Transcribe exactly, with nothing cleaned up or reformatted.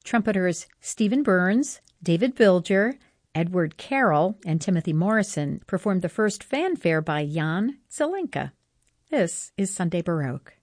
Trumpeters Stephen Burns, David Bilger, Edward Carroll, and Timothy Morrison performed the first fanfare by Jan Zelenka. This is Sunday Baroque.